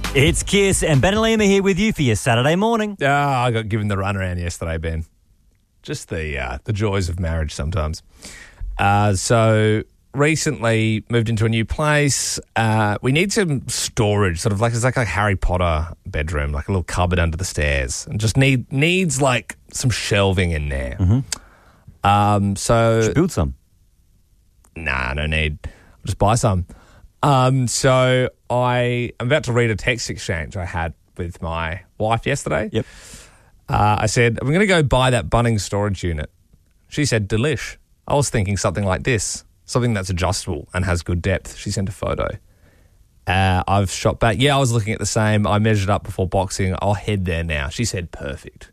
It's Kiss and Ben and Liam are here with you for your Saturday morning. I got given the runaround yesterday, Ben. Just the joys of marriage sometimes. So recently moved into a new place. We need some storage, sort of like it's like a Harry Potter bedroom, like a little cupboard under the stairs, and just needs like some shelving in there. Mm-hmm. So build some. Nah, no need. I'll just buy some. So I'm about to read a text exchange I had with my wife yesterday. Yep. I said, I'm going to go buy that Bunnings storage unit. She said, delish. I was thinking something like this, something that's adjustable and has good depth. She sent a photo. I've shot back. Yeah, I was looking at the same. I measured up before boxing. I'll head there now. She said, perfect.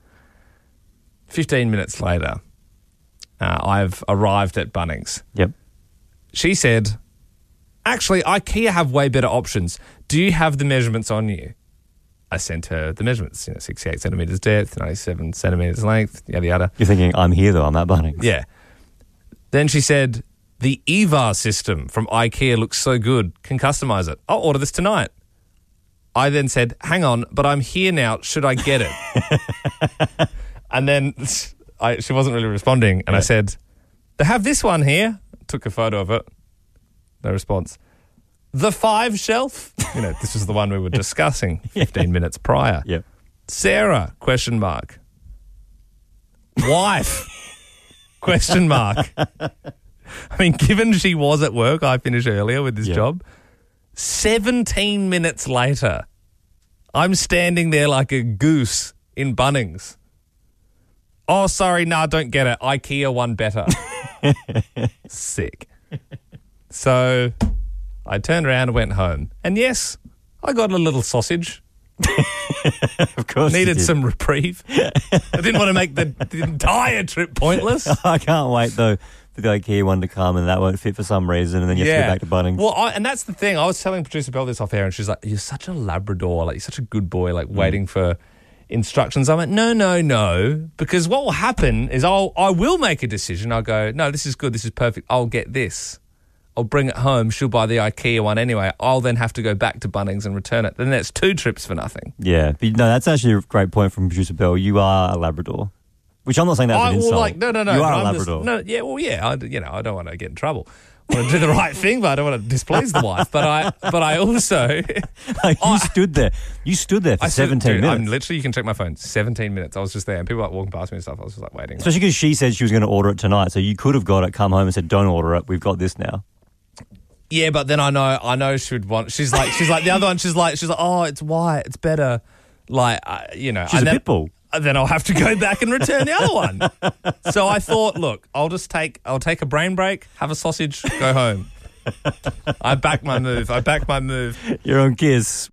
15 minutes later, I've arrived at Bunnings. Yep. She said, actually, IKEA have way better options. Do you have the measurements on you? I sent her the measurements, 68 centimetres depth, 97 centimetres length, yada, yada. You're thinking, I'm here though, I'm at Bunnings. Yeah. Then she said, the EVA system from IKEA looks so good. Can customise it. I'll order this tonight. I then said, hang on, but I'm here now. Should I get it? And then she wasn't really responding. And I said, they have this one here. Took a photo of it. No response. The 5 shelf. This was the one we were discussing 15 minutes prior. Yep. Sarah, ? Wife, ? I mean, given she was at work, I finished earlier with this job. 17 minutes later, I'm standing there like a goose in Bunnings. Oh, sorry, don't get it. IKEA one better. Sick. So I turned around and went home. And yes, I got a little sausage. Of course. Needed some reprieve. I didn't want to make the entire trip pointless. I can't wait, though, for the IKEA one to come and that won't fit for some reason and then you have to go back to Bunnings. Well, and that's the thing. I was telling producer Belle this off air and she's like, you're such a Labrador. Like, you're such a good boy, like waiting for instructions. I went, no, because what will happen is I will make a decision. I'll go, no, this is good. This is perfect. I'll get this. I'll bring it home. She'll buy the IKEA one anyway. I'll then have to go back to Bunnings and return it. Then that's 2 trips for nothing. Yeah. But no, that's actually a great point from producer Belle. You are a Labrador. Which I'm not saying that's an insult. No. You are a Labrador. I don't want to get in trouble. I want to do the right thing, but I don't want to displease the wife. But I also... You stood there. You stood there for 17 minutes. I'm literally, you can check my phone, 17 minutes. I was just there and people were like walking past me and stuff. I was just like waiting. Especially because she said she was going to order it tonight. So you could have got it, come home and said, don't order it. We've got this now. Yeah, but then I know she would want... She's like the other one, she's like, oh, it's white. It's better. Like, She's a pit bull. Then I'll have to go back and return the other one. So I thought, look, I'll take a brain break, have a sausage, go home. I back my move. You're on Kiss.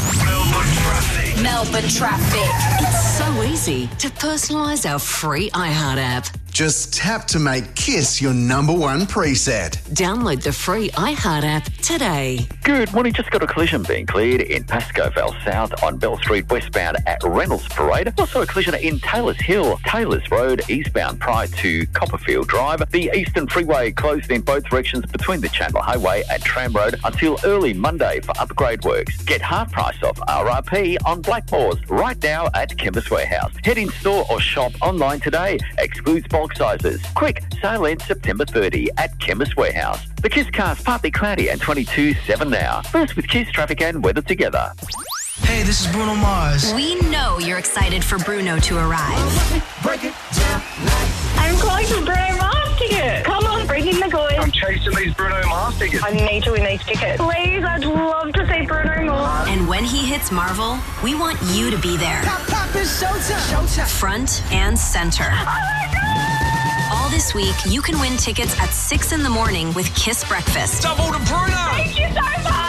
Melbourne Traffic. It's so easy to personalise our free iHeart app. Just tap to make Kiss your number one preset. Download the free iHeart app today. Good morning. Just got a collision being cleared in Pascoe Vale South on Bell Street westbound at Reynolds Parade. Also a collision in Taylors Hill, Taylors Road eastbound prior to Copperfield Drive. The Eastern Freeway closed in both directions between the Chandler Highway and Tram Road until early Monday for upgrade works. Get half price off RRP on Blackmores right now at Chemist Warehouse. Head in store or shop online today. Excludes bulk sizes. Quick, sale ends September 30 at Chemist Warehouse. The Kiss Cast partly cloudy and 22.7 now. First with Kiss traffic and weather together. Hey, this is Bruno Mars. We know you're excited for Bruno to arrive. Break it down. I'm calling for Bruno Mars tickets. Come on, breaking the good. I'm chasing these Bruno Mars tickets. I need to win these tickets. Please, I'd love to see Bruno Mars. And when he hits Marvel, we want you to be there. Pop, it's showtime. Front and center. Oh my God! All this week, you can win tickets at 6 in the morning with Kiss Breakfast. Double to Bruno. Thank you so much.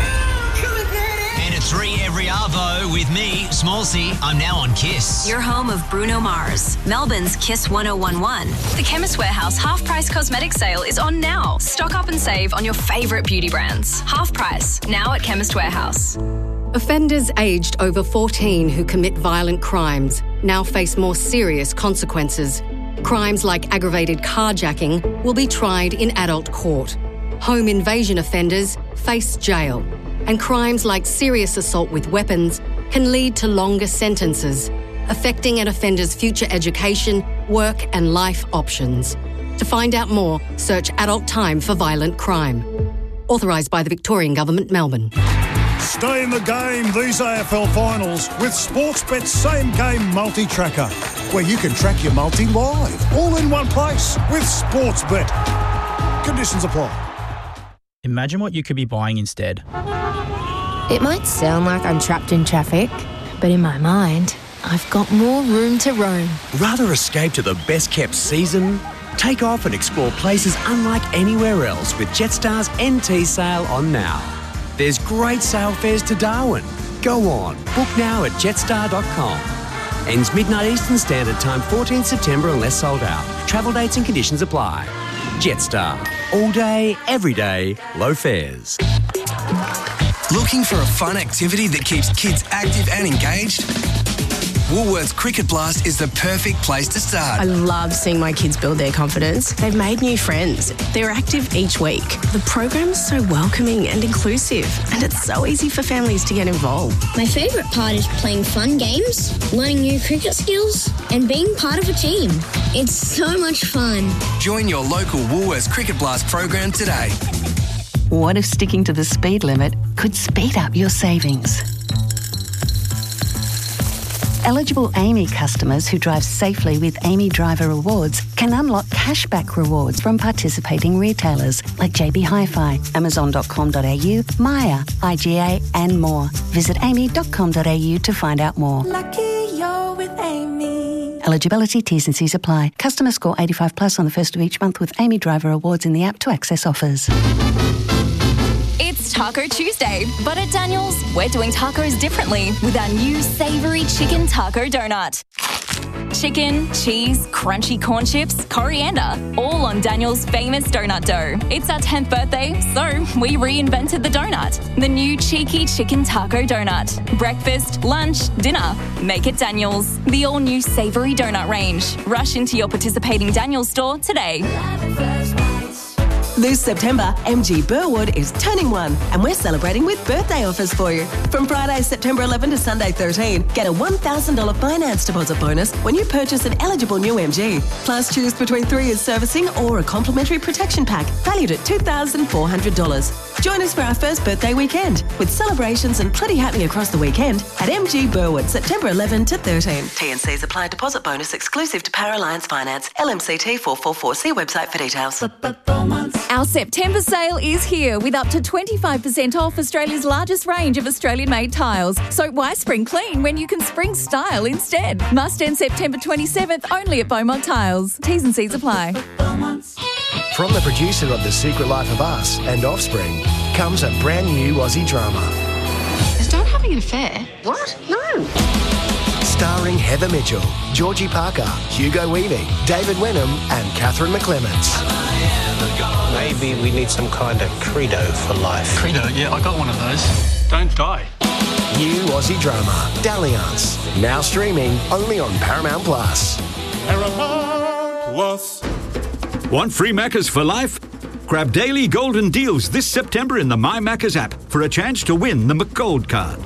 And a 3 every arvo with me, Smallsy. I'm now on Kiss. Your home of Bruno Mars, Melbourne's Kiss 1011. The Chemist Warehouse half-price cosmetic sale is on now. Stock up and save on your favourite beauty brands. Half price, now at Chemist Warehouse. Offenders aged over 14 who commit violent crimes now face more serious consequences. Crimes like aggravated carjacking will be tried in adult court. Home invasion offenders face jail. And crimes like serious assault with weapons can lead to longer sentences, affecting an offender's future education, work and life options. To find out more, search Adult Time for Violent Crime. Authorised by the Victorian Government, Melbourne. Stay in the game these AFL finals with Sportsbet's Same Game Multi-Tracker, where you can track your multi live, all in one place with Sportsbet. Conditions apply. Imagine what you could be buying instead. It might sound like I'm trapped in traffic, but in my mind, I've got more room to roam. Rather escape to the best-kept season? Take off and explore places unlike anywhere else with Jetstar's NT sale on now. There's great sale fares to Darwin. Go on, book now at jetstar.com. Ends midnight Eastern Standard Time, 14th September unless sold out. Travel dates and conditions apply. Jetstar. All day, every day, low fares. Looking for a fun activity that keeps kids active and engaged? Woolworths Cricket Blast is the perfect place to start. I love seeing my kids build their confidence. They've made new friends. They're active each week. The program's so welcoming and inclusive, and it's so easy for families to get involved. My favourite part is playing fun games, learning new cricket skills, and being part of a team. It's so much fun. Join your local Woolworths Cricket Blast program today. What if sticking to the speed limit could speed up your savings? Eligible AAMI customers who drive safely with AAMI Driver Rewards can unlock cashback rewards from participating retailers like JB Hi-Fi, Amazon.com.au, Maya, IGA and more. Visit aami.com.au to find out more. Lucky you're with AAMI. Eligibility, T's and C's apply. Customer score 85 plus on the first of each month with AAMI Driver Rewards in the app to access offers. It's Taco Tuesday, but at Daniel's, we're doing tacos differently with our new savoury chicken taco donut. Chicken, cheese, crunchy corn chips, coriander, all on Daniel's famous donut dough. It's our 10th birthday, so we reinvented the donut. The new cheeky chicken taco donut. Breakfast, lunch, dinner. Make it Daniel's. The all-new savoury donut range. Rush into your participating Daniel's store today. This September, MG Burwood is turning 1 and we're celebrating with birthday offers for you. From Friday, September 11 to Sunday 13, get a $1,000 finance deposit bonus when you purchase an eligible new MG. Plus, choose between 3 years servicing or a complimentary protection pack valued at $2,400. Join us for our first birthday weekend with celebrations and plenty happening across the weekend at MG Burwood, September 11 to 13. T&Cs apply. Deposit bonus exclusive to Power Alliance Finance. LMCT 444. See website for details. Our September sale is here with up to 25% off Australia's largest range of Australian-made tiles. So why spring clean when you can spring style instead? Must end September 27th only at Beaumont Tiles. T's and C's apply. From the producer of The Secret Life of Us and Offspring comes a brand new Aussie drama. Is Dad having an affair? What? No. Starring Heather Mitchell, Georgie Parker, Hugo Weaving, David Wenham and Catherine McClements. Maybe we need some kind of credo for life. Credo? Yeah, I got one of those. Don't die. New Aussie drama, Dalliance. Now streaming only on Paramount Plus. Paramount Plus. Want free Maccas for life? Grab daily golden deals this September in the My Maccas app for a chance to win the McGold card.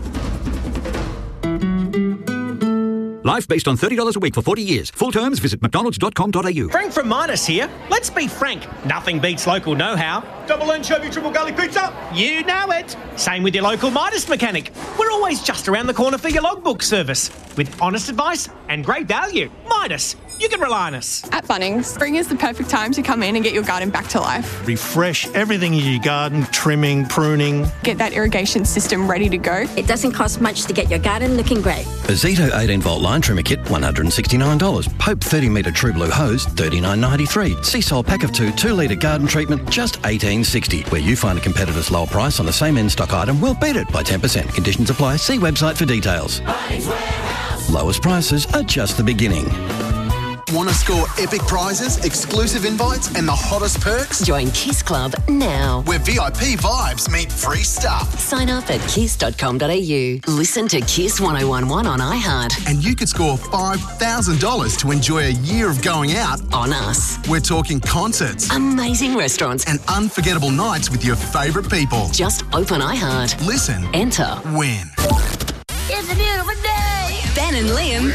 Life based on $30 a week for 40 years. Full terms, visit mcdonalds.com.au. Frank from Midas here. Let's be frank. Nothing beats local know-how. Double anchovy, triple garlic pizza. You know it. Same with your local Midas mechanic. We're always just around the corner for your logbook service. With honest advice and great value. Midas. You can rely on us. At Bunnings, spring is the perfect time to come in and get your garden back to life. Refresh everything in your garden, trimming, pruning. Get that irrigation system ready to go. It doesn't cost much to get your garden looking great. A Zito 18-volt line trimmer kit, $169. Pope 30-metre True Blue hose, $39.93. Seasol pack of 2 2-litre garden treatment, just $18.60. Where you find a competitor's lower price on the same in-stock item, we'll beat it by 10%. Conditions apply. See website for details. Lowest prices are just the beginning. Want to score epic prizes, exclusive invites and the hottest perks? Join Kiss Club now. Where VIP vibes meet free stuff. Sign up at kiss.com.au. Listen to Kiss 1011 on iHeart. And you could score $5,000 to enjoy a year of going out on us. We're talking concerts, amazing restaurants and unforgettable nights with your favourite people. Just open iHeart. Listen. Enter. Win. It's a beautiful day. Ben and Liam.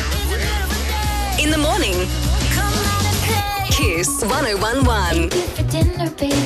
In the morning. Kiss 1011. For dinner, baby.